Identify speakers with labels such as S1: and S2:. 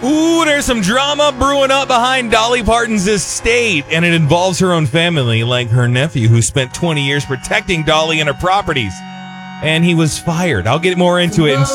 S1: Ooh, there's some drama brewing up behind Dolly Parton's estate, and it involves her own family, like her nephew, who spent 20 years protecting Dolly and her properties. And he was fired. I'll get more into it in